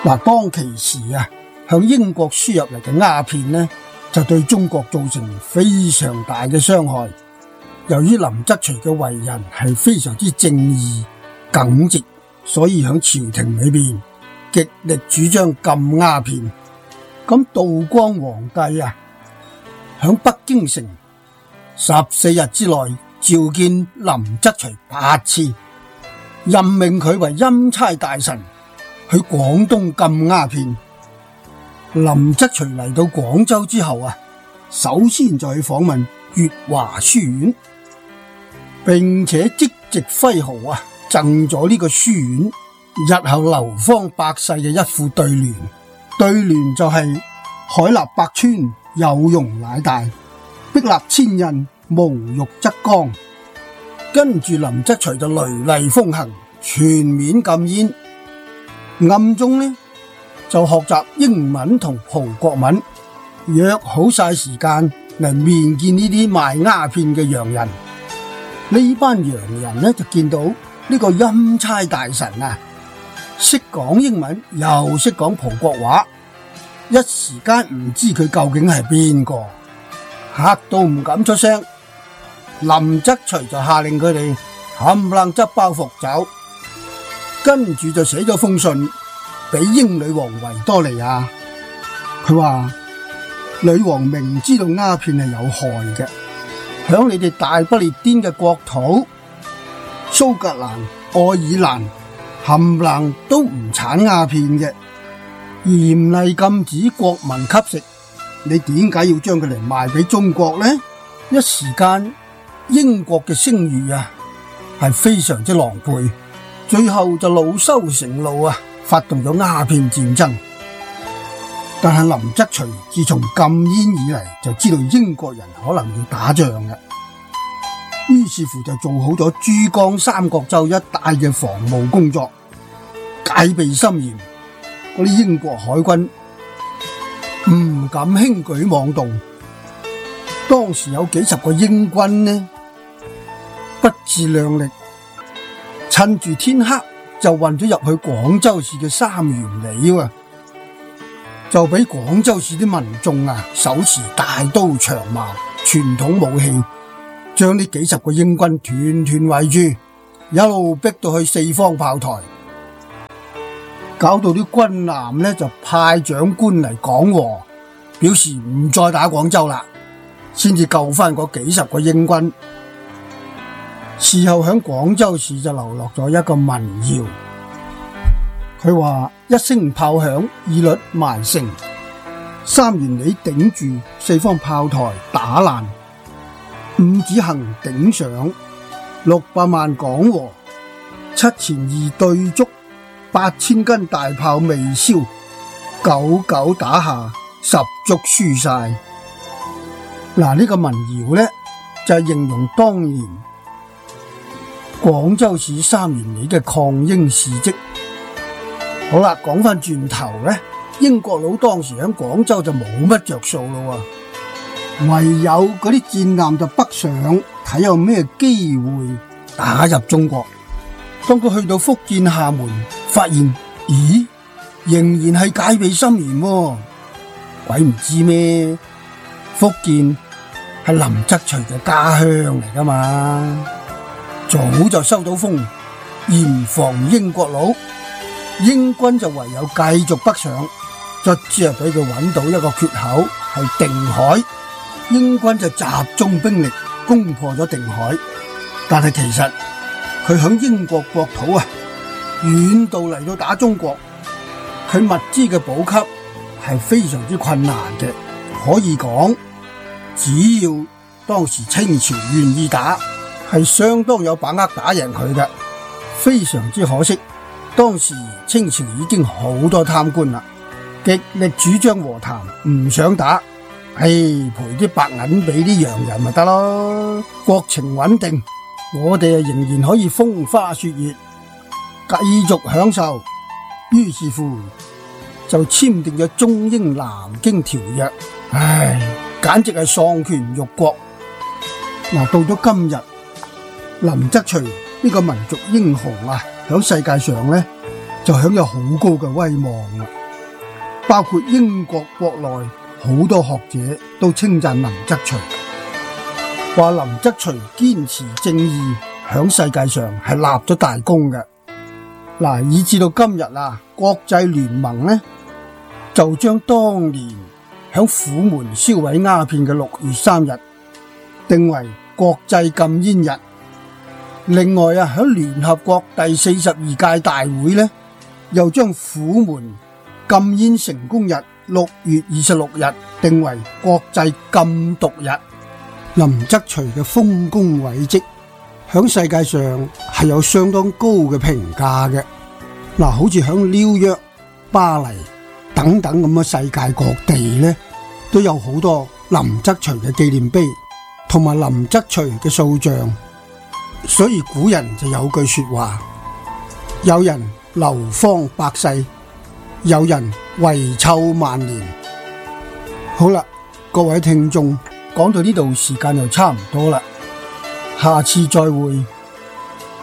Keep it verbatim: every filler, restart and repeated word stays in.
嗱，當其時啊，向英國輸入嚟嘅鴉片呢，就對中國造成非常大嘅傷害。由於林則徐嘅為人係非常之正義耿直，所以響朝廷裏邊極力主張禁鴉片。咁道光皇帝啊，響北京城十四日之內召見林則徐八次，任命佢為欽差大臣，去廣東禁鴉片。林則徐嚟到廣州之後啊，首先就去訪問粵華書院，並且即席揮毫啊，贈咗呢個書院日後流芳百世嘅一副對聯。對聯就係海納百川，有容乃大；壁立千仞，無欲則剛。跟住林則徐就雷厲風行，全面禁煙，暗中呢就學習英文同葡國文，約好晒時間嚟面見呢啲賣鴉片嘅洋人。呢班洋人呢就見到呢個欽差大臣啊，識講英文又識講葡國話，一時間唔知佢究竟係邊個，嚇到唔敢出聲。林則徐就下令佢哋冚唪唥執包袱走，跟住就寫咗封信俾英女王維多利亞。佢話女王明知道鴉片係有害嘅，響你哋大不列顛嘅國土蘇格蘭、愛爾蘭冚唪唥都唔產鴉片嘅，嚴厲禁止國民吸食，你點解要將佢嚟賣俾中國呢？一時間英國嘅聲譽啊係非常之狼狽，最後就惱羞成怒啊，發動咗鴉片戰爭。但係林則徐自從禁煙以嚟，就知道英國人可能要打仗嘅，於是乎就做好咗珠江三角洲一帶嘅防務工作，戒備森嚴。嗰啲英國海軍唔敢輕舉妄動。當時有幾十個英軍呢，不自量力，趁住天黑就運咗入去廣州市嘅三元里啊，就俾廣州市啲民眾啊手持大刀長矛傳統武器，將呢幾十個英軍團團圍住，一路逼到去四方炮台，搞到啲軍艦呢就派長官嚟講和，表示唔再打廣州啦，先至救翻嗰幾十個英軍。事後響廣州市就流落咗一個民謠，佢話一聲炮響，二律埋城，三元里頂住，四方炮台打爛，五子行頂上，六百萬講和，七錢二對足，八千斤大炮未燒，九九打下，十足輸晒。嗱，呢個民謠呢就係形容當年廣州市三元里嘅抗英事跡。好啦，講翻轉頭呢，英國佬當時喺廣州就冇乜着數咯，唯有嗰啲戰艦就北上睇有咩機會打入中國。當佢去到福建廈門，發現咦，仍然係戒備森嚴，鬼唔知咩？福建係林則徐嘅家鄉嚟噶嘛，早就收到風，嚴防英國佬。英軍就唯有繼續北上，卒之啊俾佢揾到一個缺口，係定海。英軍就集中兵力攻破咗定海，但係其實佢響英國國土啊遠道嚟到打中國，佢物資嘅補給係非常之困難嘅。可以講，只要當時清朝願意打，係相當有把握打贏佢嘅。非常之可惜，當時清朝已經好多貪官啦，極力主張和談，唔想打，唉，賠啲白銀俾啲洋人咪得咯，國情穩定，我哋啊仍然可以風花雪月，繼續享受。於是乎就簽訂咗中英南京條約，唉，簡直係喪權辱國。嗱，到咗今日，林則徐呢個民族英雄啊，喺世界上咧就享有好高嘅威望啦。包括英國國內好多學者都稱讚林則徐，話林則徐堅持正義，響世界上係立咗大功嘅。嗱，以至到今日啊，國際聯盟呢就將當年響虎門銷毀鴉片嘅六月三日定為國際禁煙日。另外啊，響聯合國第四十二屆大會呢，又將虎門禁煙成功日六月二十六日定為國際禁毒日。林則徐嘅豐功偉績響世界上係有相當高嘅評價嘅。嗱，好似響紐約、巴黎等等咁嘅世界各地呢，都有好多林則徐嘅紀念碑同埋林則徐嘅塑像。所以古人就有句說話，有人流芳百世，有人遺臭萬年。好啦，各位聽眾，講到呢度時間又差唔多啦，下次再會。